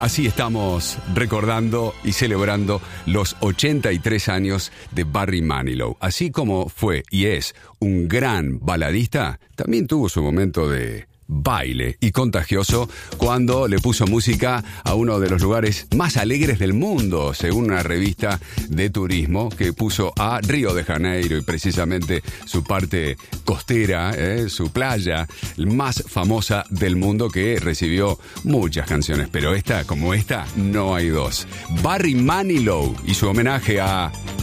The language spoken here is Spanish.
Así estamos recordando y celebrando los 83 años de Barry Manilow. Así como fue y es un gran baladista, también tuvo su momento de baile y contagioso cuando le puso música a uno de los lugares más alegres del mundo, según una revista de turismo que puso a Río de Janeiro y precisamente su parte costera, su playa más famosa del mundo, que recibió muchas canciones, pero esta, como esta, no hay dos. Barry Manilow y su homenaje a